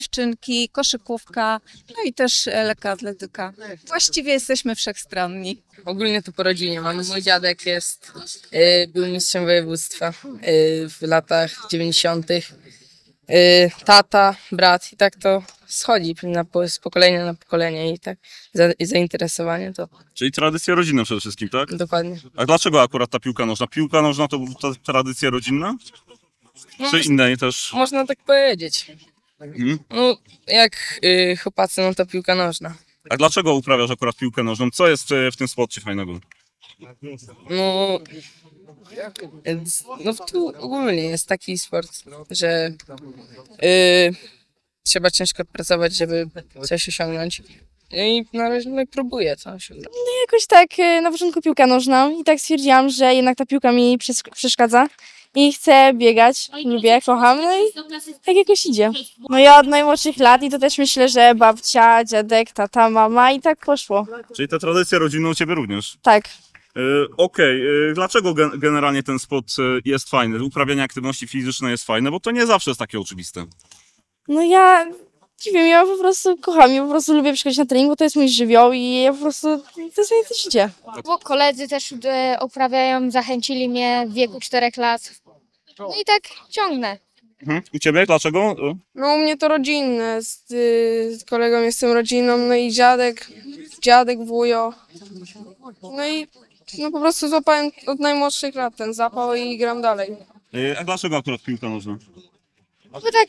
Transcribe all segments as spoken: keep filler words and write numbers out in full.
dziewczynki, koszykówka, no i też e, lekka atletyka. Właściwie jesteśmy wszechstronni. Ogólnie to po rodzinie mamy. Mój dziadek jest, y, był mistrzem województwa y, w latach dziewięćdziesiątych. Y, tata, brat i tak to schodzi na, po- z pokolenia na pokolenie i tak za, i zainteresowanie to Czyli tradycja rodzinna przede wszystkim, tak? dokładnie. A dlaczego akurat ta piłka nożna? Piłka nożna to ta tradycja rodzinna? Czy innej też? Można tak powiedzieć. Mhm. No, jak y, chłopacy, no to piłka nożna. A dlaczego uprawiasz akurat piłkę nożną? Co jest e, w tym sporcie fajnego? No, więc, no tu ogólnie jest taki sport, że y, trzeba ciężko pracować, żeby coś osiągnąć. I na razie no, i próbuję to osiągnąć. Jakoś tak e, na początku piłka nożna i tak stwierdziłam, że jednak ta piłka mi przes- przeszkadza i chcę biegać, lubię, kocham, no i tak jakoś idzie. No ja od najmłodszych lat i to też myślę, że babcia, dziadek, tata, mama i tak poszło. Czyli ta tradycja rodzinna u ciebie również. Tak. E, Okej, e, dlaczego gen generalnie ten sport e, jest fajny? Uprawianie aktywności fizycznej jest fajne, bo to nie zawsze jest takie oczywiste. No ja nie wiem, ja po prostu kocham, ja po prostu lubię przychodzić na trening, bo to jest mój żywioł i ja po prostu, to jest mnie też idzie. Bo koledzy też e, uprawiają, zachęcili mnie w wieku czterech lat. No i tak ciągnę. Mhm. U ciebie dlaczego? E, No u mnie to rodzinne, z, y, z kolegą jestem rodziną, no i dziadek, dziadek, wujo. No i no po prostu złapałem od najmłodszych lat ten zapał i gram dalej. e, A dlaczego akurat piłka nożna? Bo tak,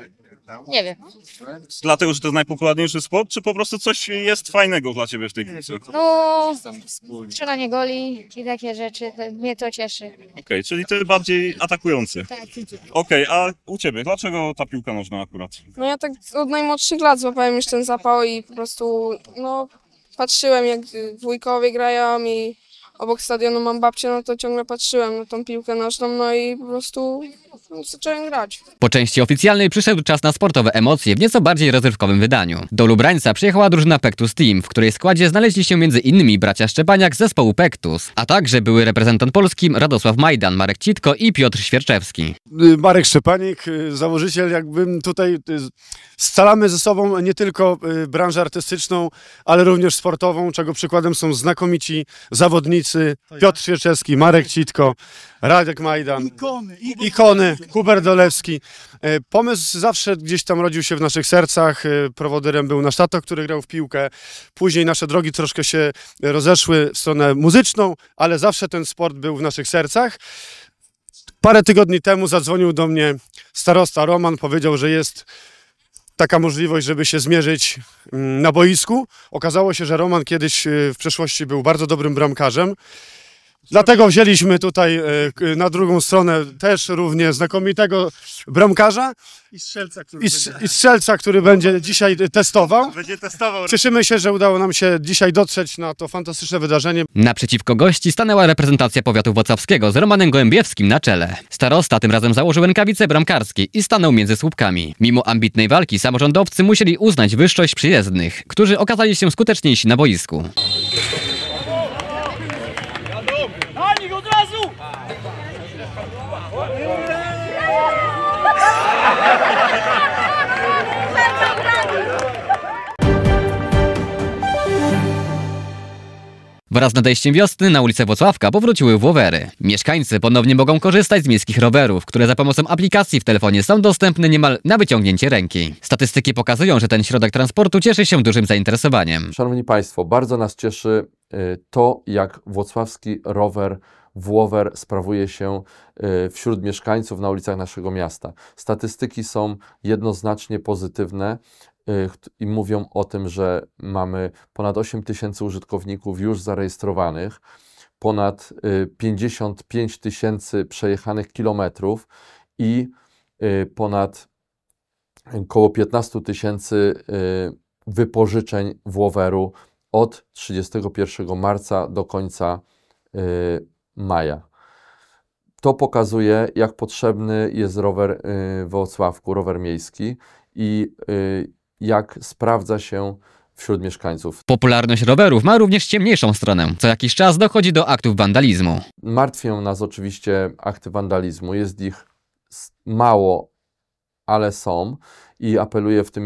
nie wiem. Dlatego, że to jest najpopularniejszy sport, czy po prostu coś jest fajnego dla ciebie w tej piłce? Okej, No, strzelanie goli i takie rzeczy, to, mnie to cieszy. czyli ty bardziej atakujący. Tak. Okej, a u ciebie dlaczego ta piłka nożna akurat? No ja tak od najmłodszych lat złapałem już ten zapał i po prostu no patrzyłem jak wujkowie grają i obok stadionu mam babcię, no to ciągle patrzyłem na tą piłkę nożną, no i po prostu no, zacząłem grać. Po części oficjalnej przyszedł czas na sportowe emocje w nieco bardziej rozrywkowym wydaniu. Do Lubrańca przyjechała drużyna Pektus Team, w której składzie znaleźli się między innymi bracia Szczepaniak z zespołu Pektus, a także były reprezentant Polski Radosław Majdan, Marek Citko i Piotr Świerczewski. Marek Szczepanik, założyciel, jakbym tutaj scalamy ze sobą nie tylko branżę artystyczną, ale również sportową, czego przykładem są znakomici zawodnicy Piotr Świerczewski, Marek Citko, Radek Majdan, ikony, ikony Hubert Dolewski. Pomysł zawsze gdzieś tam rodził się w naszych sercach, prowodyrem był nasz tato, który grał w piłkę, później nasze drogi troszkę się rozeszły w stronę muzyczną, ale zawsze ten sport był w naszych sercach. Parę tygodni temu zadzwonił do mnie starosta Roman, powiedział, że jest taka możliwość, żeby się zmierzyć na boisku. Okazało się, że Roman kiedyś w przeszłości był bardzo dobrym bramkarzem. Dlatego wzięliśmy tutaj na drugą stronę też równie znakomitego bramkarza I strzelca, który, i, i strzelca, który będzie dzisiaj testował. będzie testował. Cieszymy się, że udało nam się dzisiaj dotrzeć na to fantastyczne wydarzenie. Naprzeciwko gości stanęła reprezentacja powiatu włocławskiego z Romanem Gołębiewskim na czele. Starosta tym razem założył rękawice bramkarskie i stanął między słupkami. Mimo ambitnej walki samorządowcy musieli uznać wyższość przyjezdnych, którzy okazali się skuteczniejsi na boisku. Wraz z nadejściem wiosny na ulicę Włocławka powróciły Włowery. Mieszkańcy ponownie mogą korzystać z miejskich rowerów, które za pomocą aplikacji w telefonie są dostępne niemal na wyciągnięcie ręki. Statystyki pokazują, że ten środek transportu cieszy się dużym zainteresowaniem. Szanowni Państwo, bardzo nas cieszy to, jak włocławski rower Włower sprawuje się wśród mieszkańców na ulicach naszego miasta. Statystyki są jednoznacznie pozytywne i mówią o tym, że mamy ponad osiem tysięcy użytkowników już zarejestrowanych, ponad pięćdziesiąt pięć tysięcy przejechanych kilometrów i ponad około piętnaście tysięcy wypożyczeń Włoweru od trzydziestego pierwszego marca do końca maja. To pokazuje, jak potrzebny jest rower w Włocławku, rower miejski i jak sprawdza się wśród mieszkańców. Popularność rowerów ma również ciemniejszą stronę. Co jakiś czas dochodzi do aktów wandalizmu. Martwią nas oczywiście akty wandalizmu. Jest ich mało, ale są. i apeluję w tym